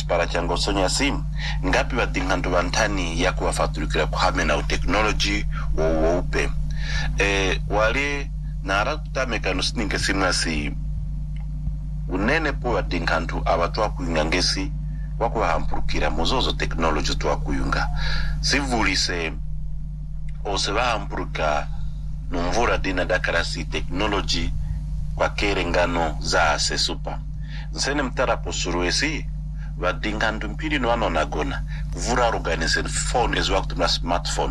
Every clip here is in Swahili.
chipara chango sonya sim ngapi badingandu bantani ya kuwafaturikira kuhame na technology wo upe wale nara kutameka nusininge simnasi unene po badingandu abatwa kuingangesi wako hampurukira muzozo technology twa kuyunga sivulise oseba hampuruka numvura dina dakarasi technology kwa kerengano za sesupa nsene mtara posuruesi badingandu mpiri no anonagona kuvura organize phone ezo wakutumla smartphone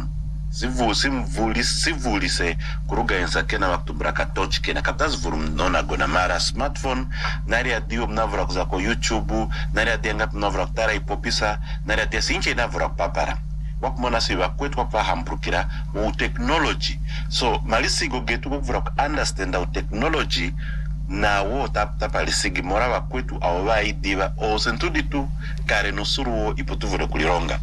sivulise kuruganisa kena wakutumra ka touch kena kaptazi vuru nonagona mara smartphone nari adio mnavura kuzako YouTube nari adianga mnavura kutara ipopisa nari adia sinche inavura kupapara wakumona siwa kwetu wapa hampurukira u technology so malisigo getu kuvura ku understand u technology na wo tapalisigi mora wa kwetu awa idiva o sentuditu kare nusuru ipotuvure kulironga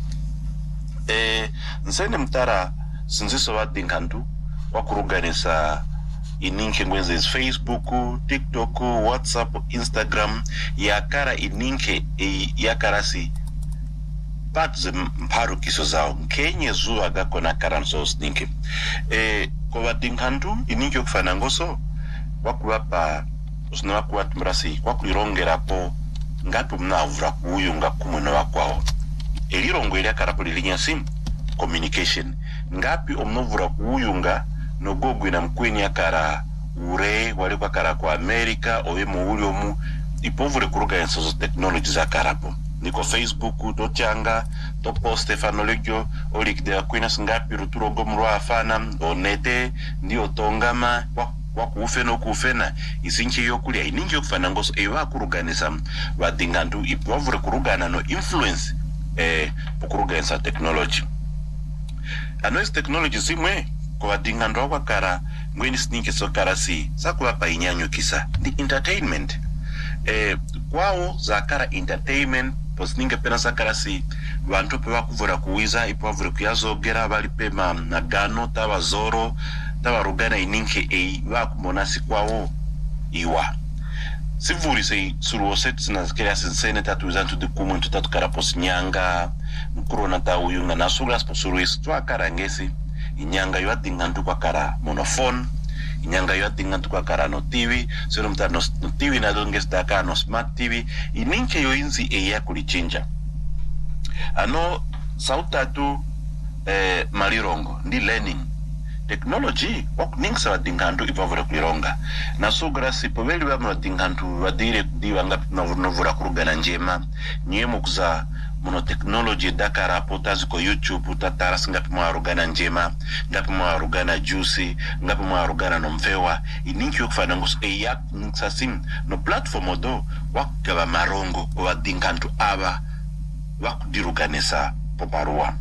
nsene mtara sinziso wa dinkantu wakuruganisa ininke ngwenze Facebook, TikTok, WhatsApp, Instagram yakara ininke yakarasi pats mparu kiso zao kenye zuwa gako na karanso sninke kwa badinkantu ininke kufana ngoso wakuwapa usina wakuwatu mrasi wakulirongera po ngatu mnavura kuyunga kumuna wakwao elirongo ili akarapo lilinya sim communication ngapi omnovura kuyunga no gogu na mkweni akara ure wale kwa kara kwa Amerika owe muuli omu ipovure kuruga ensozo technology za karapo niko Facebook to changa to post Stefano Legio olikde akwina singapi ruturo gomro afana onete ndio tongama wakufena kufena isinche yokulia ininje kufana ngoso ewa kuruganisa badingandu ipovure kurugana no influence pokuruganisa technology anois technology simwe kwa badingandu wakara ngweni snike sokarasi sakuwa pa inyanyo kisa the entertainment kwao zakara entertainment posninge pena sakarasi bantu pe bakuvura kuwiza ipovure kuyazogera bali pema na gano taba zoro taba rugana ininke bakumonasi kwao iwa sivuri sei suruoset sinazikera sensene tatu zantu de kumuntu tatu karapos nyanga mkurona ta uyunga na sugas posuruis twa karangesi inyanga ywadingandu kwa kara monophone inyanga ywadingandu kwa kara no TV sero mta no TV na donges daka no smart TV ininke yo inzi eya kulichinja ano sautatu malirongo ndi learning technology wakuningsa wadingandu ipavura kulironga na sugrasi poveli wa mwadingandu wadire diwanga novura kurugana njema nyemo kuza mono technology dakara potazi ko YouTube tatara singapi mwarugana njema ngapi mwarugana juicy ngapi mwarugana no mfewa ininki yokufana ngos eya nsasim no platform odo wakaba marongo wadingandu aba wakudiruganesa poparua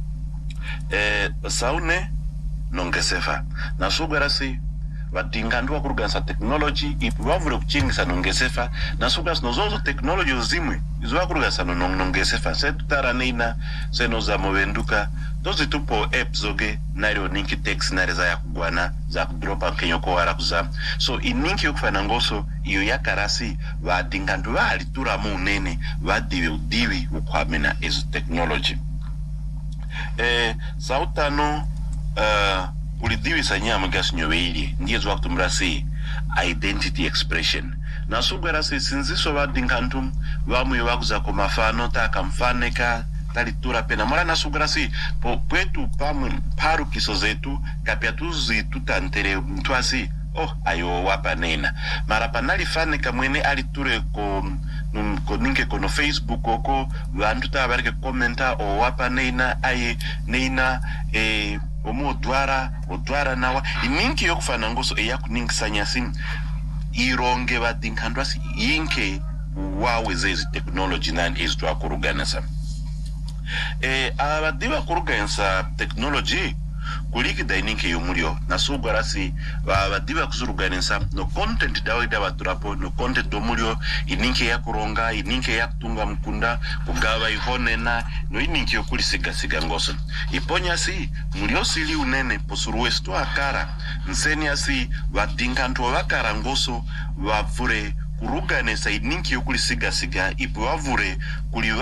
saune nongesefa na sugarasi badingandu wakuruganisa technology ipuvavure kuchingisa nongesefa na sugarasi nozozo technology uzimwe izo wakuruganisa nongesefa setutara neina senoza movenduka dozi tupo apps zoge nario ninki text nareza ya kugwana za kudropa kenyoko wara kuza so ininki yokufana ngoso iyo yakarasi badingandu walitura munene wadiwe udiwi ukwamena ezo technology sautano ulidiwi sanyama gasi nyoweili ndiye zwa kutumrasi identity expression na sugarasi sinziso badingandu wamu yowakuza komafano taka mfaneka talitura pena mora na sugarasi pwetu paru kiso zetu kapiatuzi tutantere mtuasi ayo wapa nena mara panali faneka mwene aliture ko ninke kono Facebook oko wantu tabarike komenta o wapa nena aye nena omu odwara nawa ininki yokufana ngoso eyakuningisanya sim ironge badinkandrasi yinke wawe zezi technology nan ezitu akuruganisa abadiba kuruganisa technology kuliki da ininke yomulio na sugarasi abadiba kuzuruganisa no content dawe da baturapo no content domulio ininke yakuronga ininke yakutunga mkunda kugaba ihonena no ininke yokulisiga ngoso iponya si mulio sili unene posuruwestu akara nseni asi badinkantu wakara ngoso wavure kuruganisa ininke yokulisiga ipo wavure kuli